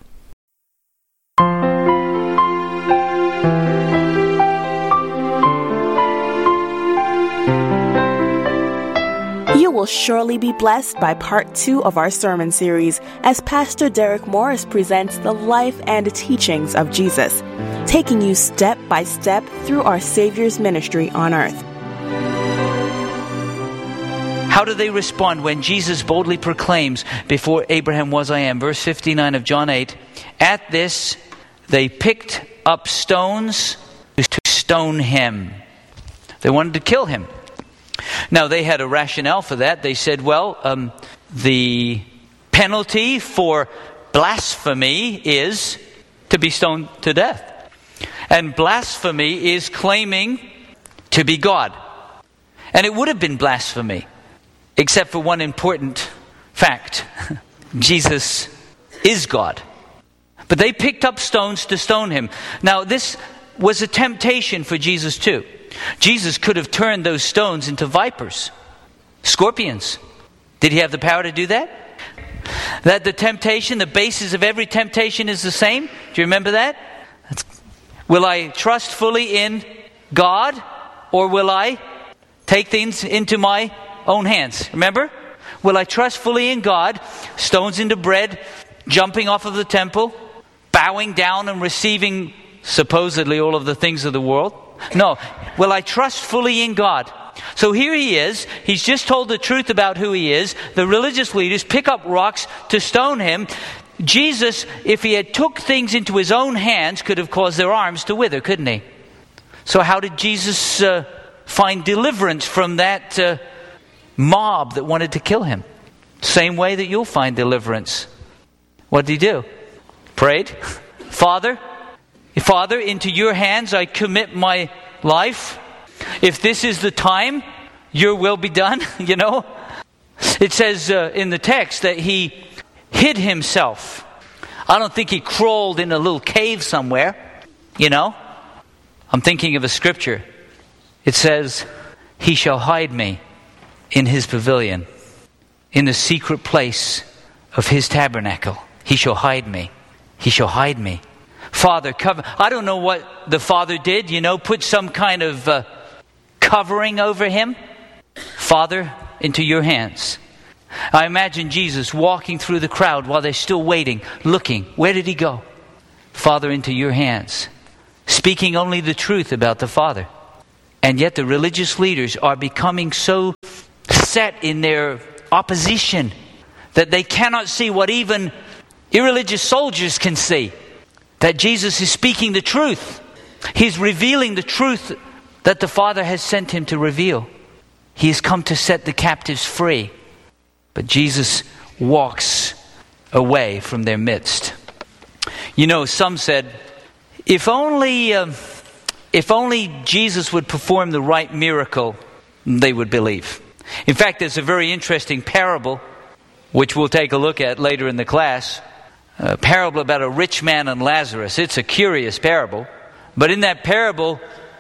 You will surely be blessed by part two of our sermon series as Pastor Derek Morris presents the life and teachings of Jesus, taking you step by step through our Savior's ministry on earth. How do they respond when Jesus boldly proclaims, "Before Abraham was I am"? Verse fifty-nine of John eight. At this, they picked up stones to stone him. They wanted to kill him. Now, they had a rationale for that. They said, well, um, the penalty for blasphemy is to be stoned to death. And blasphemy is claiming to be God. And it would have been blasphemy, except for one important fact. Jesus is God. But they picked up stones to stone him. Now, this was a temptation for Jesus too. Jesus could have turned those stones into vipers, scorpions. Did he have the power to do that? That the temptation, the basis of every temptation is the same? Do you remember that? That's, will I trust fully in God, or will I take things into my own hands? Remember? Will I trust fully in God, stones into bread, jumping off of the temple, bowing down and receiving supposedly all of the things of the world? No. Will I trust fully in God? So here he is. He's just told the truth about who he is. The religious leaders pick up rocks to stone him. Jesus, if he had took things into his own hands, could have caused their arms to wither, couldn't he? So how did Jesus uh, find deliverance from that uh, mob that wanted to kill him? Same way that you'll find deliverance. What did he do? Prayed. Father, Father, into your hands I commit my life. If this is the time, your will be done, you know. It says uh, in the text that he hid himself. I don't think he crawled in a little cave somewhere, you know. I'm thinking of a scripture. It says, he shall hide me in his pavilion, in the secret place of his tabernacle. He shall hide me. He shall hide me. Father, cover. I don't know what the Father did, you know, put some kind of uh, covering over him. Father, into your hands. I imagine Jesus walking through the crowd while they're still waiting, looking. Where did he go? Father, into your hands. Speaking only the truth about the Father. And yet the religious leaders are becoming so set in their opposition that they cannot see what even irreligious soldiers can see. That Jesus is speaking the truth. He's revealing the truth that the Father has sent him to reveal. He has come to set the captives free. But Jesus walks away from their midst. You know, some said, if only, uh, if only Jesus would perform the right miracle, they would believe. In fact, there's a very interesting parable, which we'll take a look at later in the class. A parable about a rich man and Lazarus. It's a curious parable. But in that parable,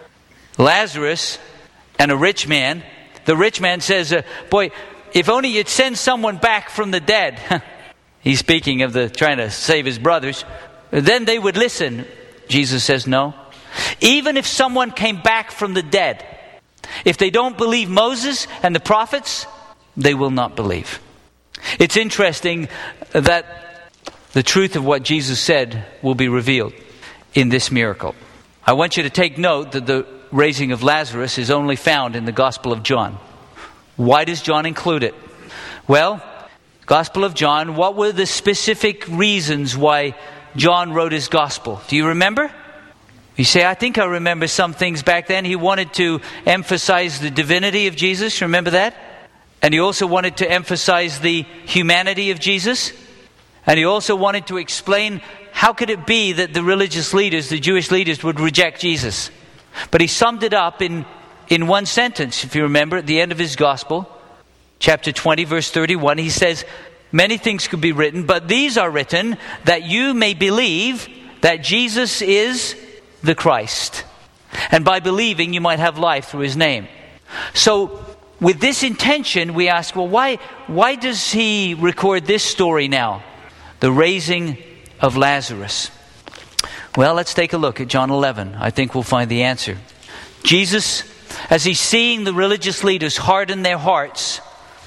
Lazarus and a rich man, the rich man says, uh, boy, if only you'd send someone back from the dead. He's speaking of the trying to save his brothers. Then they would listen. Jesus says no. Even if someone came back from the dead, if they don't believe Moses and the prophets, they will not believe. It's interesting that the truth of what Jesus said will be revealed in this miracle. I want you to take note that the raising of Lazarus is only found in the Gospel of John. Why does John include it? Well, Gospel of John, what were the specific reasons why John wrote his Gospel? Do you remember? You say, I think I remember some things back then. He wanted to emphasize the divinity of Jesus. Remember that? And he also wanted to emphasize the humanity of Jesus. And he also wanted to explain how could it be that the religious leaders, the Jewish leaders, would reject Jesus. But he summed it up in, in one sentence, if you remember, at the end of his gospel, chapter twenty, verse thirty-one. He says, many things could be written, but these are written that you may believe that Jesus is the Christ. And by believing, you might have life through his name. So, with this intention, we ask, well, why, why does he record this story now? The raising of Lazarus. Well, let's take a look at John eleven. I think we'll find the answer. Jesus, as he's seeing the religious leaders harden their hearts,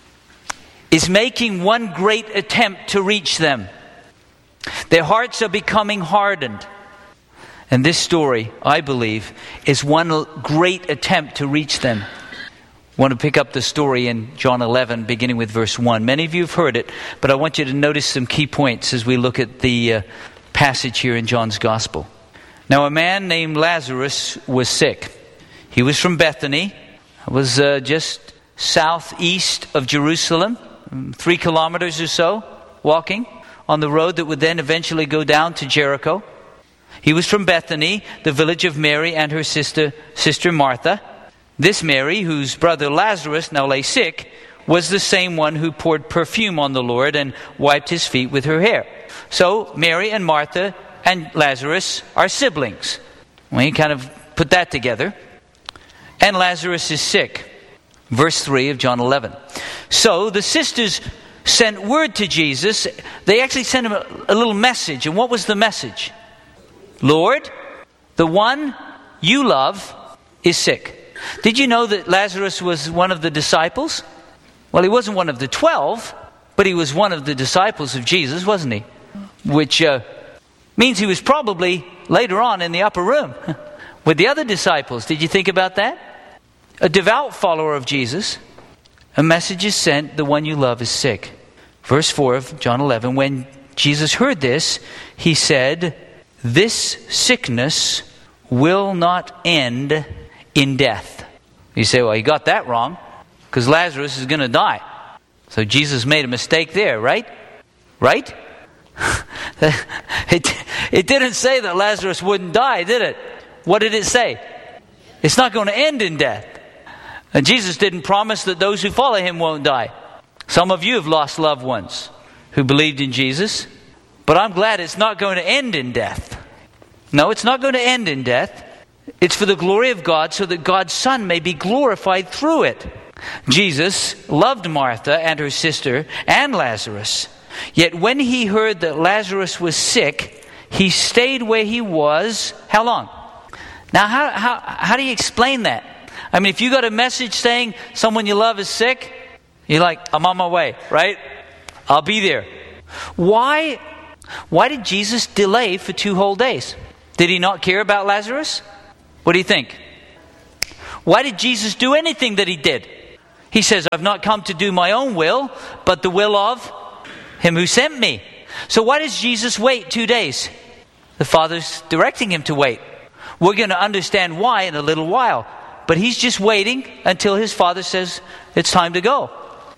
is making one great attempt to reach them. Their hearts are becoming hardened. And this story, I believe, is one great attempt to reach them. I want to pick up the story in John eleven, beginning with verse one. Many of you have heard it, but I want you to notice some key points as we look at the uh, passage here in John's Gospel. Now, a man named Lazarus was sick. He was from Bethany. It was uh, just southeast of Jerusalem, three kilometers or so, walking on the road that would then eventually go down to Jericho. He was from Bethany, the village of Mary and her sister, sister Martha. This Mary, whose brother Lazarus now lay sick, was the same one who poured perfume on the Lord and wiped his feet with her hair. So Mary and Martha and Lazarus are siblings. We kind of put that together. And Lazarus is sick. Verse three of John eleven. So the sisters sent word to Jesus. They actually sent him a, a little message. And what was the message? Lord, the one you love is sick. Did you know that Lazarus was one of the disciples? Well, he wasn't one of the twelve, but he was one of the disciples of Jesus, wasn't he? Which uh, means he was probably later on in the upper room with the other disciples. Did you think about that? A devout follower of Jesus. A message is sent, the one you love is sick. Verse four of John eleven, when Jesus heard this, he said, this sickness will not end in death. You say, well, you got that wrong, because Lazarus is going to die. So Jesus made a mistake there, right? Right? it, it didn't say that Lazarus wouldn't die, did it? What did it say? It's not going to end in death. And Jesus didn't promise that those who follow him won't die. Some of you have lost loved ones who believed in Jesus, but I'm glad it's not going to end in death. No, it's not going to end in death. It's for the glory of God, so that God's Son may be glorified through it. Jesus loved Martha and her sister and Lazarus. Yet when he heard that Lazarus was sick, he stayed where he was. How long? Now, how, how, how do you explain that? I mean, if you got a message saying someone you love is sick, you're like, I'm on my way, right? I'll be there. Why, why did Jesus delay for two whole days? Did he not care about Lazarus? What do you think? Why did Jesus do anything that he did? He says, I've not come to do my own will, but the will of him who sent me. So why does Jesus wait two days? The Father's directing him to wait. We're going to understand why in a little while. But he's just waiting until his Father says it's time to go.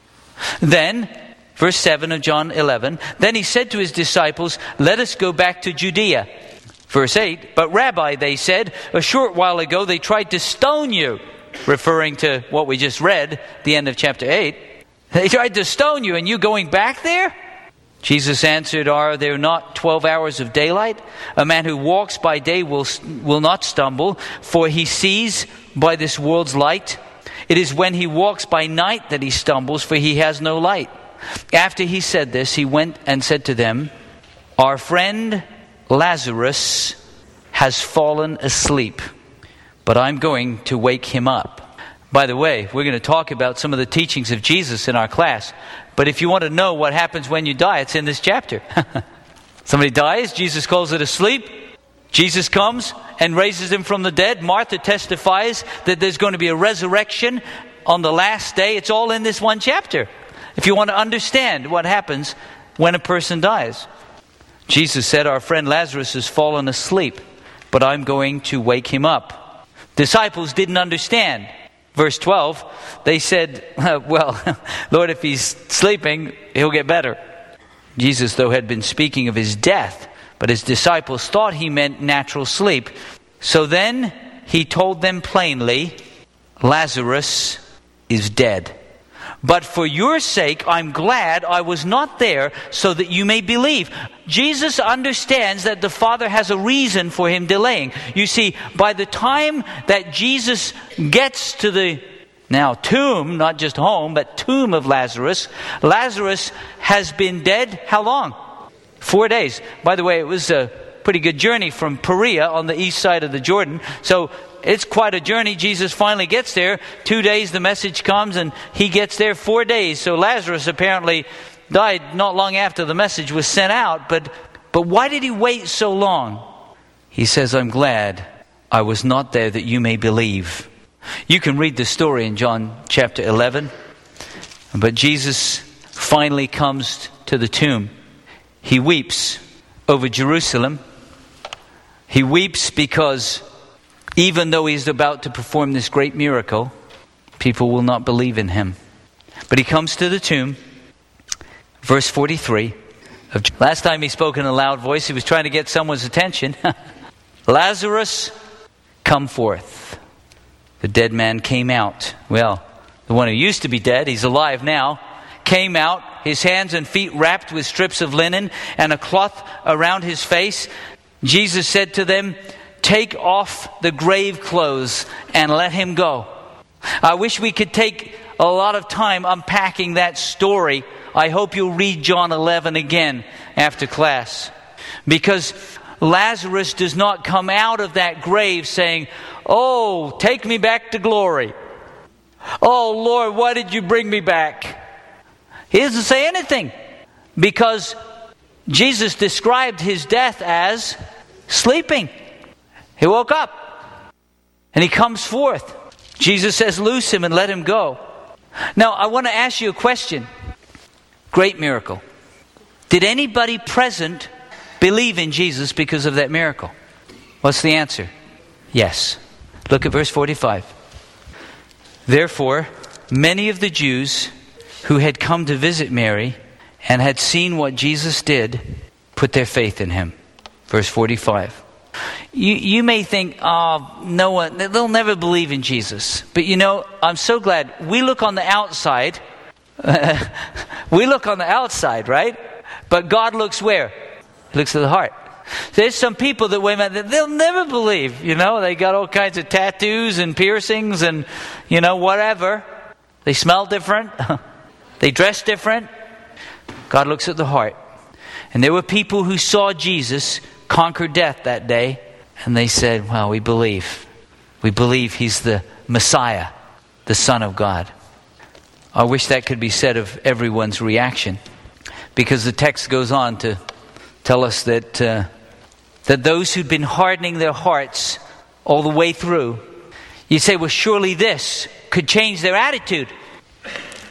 Then, verse seven of John eleven, then he said to his disciples, let us go back to Judea. Verse eight, but Rabbi, they said, a short while ago they tried to stone you. Referring to what we just read, the end of chapter eight. They tried to stone you, and you going back there? Jesus answered, are there not twelve hours of daylight? A man who walks by day will, will not stumble, for he sees by this world's light. It is when he walks by night that he stumbles, for he has no light. After he said this, he went and said to them, our friend Lazarus has fallen asleep, but I'm going to wake him up. By the way, we're going to talk about some of the teachings of Jesus in our class. But if you want to know what happens when you die, it's in this chapter. Somebody dies, Jesus calls it asleep. Jesus comes and raises him from the dead. Martha testifies that there's going to be a resurrection on the last day. It's all in this one chapter. If you want to understand what happens when a person dies. Jesus said, our friend Lazarus has fallen asleep, but I'm going to wake him up. Disciples didn't understand. Verse twelve, they said, well, Lord, if he's sleeping, he'll get better. Jesus, though, had been speaking of his death, but his disciples thought he meant natural sleep. So then he told them plainly, Lazarus is dead. But for your sake, I'm glad I was not there, so that you may believe. Jesus understands that the Father has a reason for him delaying. You see, by the time that Jesus gets to the now tomb, not just home, but tomb of Lazarus, Lazarus has been dead how long? Four days. By the way, it was a pretty good journey from Perea on the east side of the Jordan. So it's quite a journey. Jesus finally gets there. Two days the message comes and he gets there four days. So Lazarus apparently died not long after the message was sent out. But, but why did he wait so long? He says, I'm glad I was not there that you may believe. You can read the story in John chapter eleven. But Jesus finally comes to the tomb. He weeps over Jerusalem. He weeps because even though he's about to perform this great miracle, people will not believe in him. But he comes to the tomb. Verse forty-three. Of, last time he spoke in a loud voice, he was trying to get someone's attention. Lazarus, come forth. The dead man came out. Well, the one who used to be dead, he's alive now, came out, his hands and feet wrapped with strips of linen and a cloth around his face. Jesus said to them, take off the grave clothes and let him go. I wish we could take a lot of time unpacking that story. I hope you'll read John eleven again after class. Because Lazarus does not come out of that grave saying, oh, take me back to glory. Oh, Lord, why did you bring me back? He doesn't say anything. Because Jesus described his death as sleeping. He woke up and he comes forth. Jesus says, loose him and let him go. Now, I want to ask you a question. Great miracle. Did anybody present believe in Jesus because of that miracle? What's the answer? Yes. Look at verse forty-five. Therefore, many of the Jews who had come to visit Mary and had seen what Jesus did put their faith in him. Verse forty-five. You, you may think, oh, no one, they'll never believe in Jesus. But you know, I'm so glad. We look on the outside. We look on the outside, right? But God looks where? He looks at the heart. There's some people that women that they'll never believe. You know, they got all kinds of tattoos and piercings and, you know, whatever. They smell different. They dress different. God looks at the heart. And there were people who saw Jesus conquer death that day, and they said, well, we believe. We believe he's the Messiah, the Son of God. I wish that could be said of everyone's reaction, because the text goes on to tell us that uh, that those who'd been hardening their hearts all the way through, you'd say, well, surely this could change their attitude.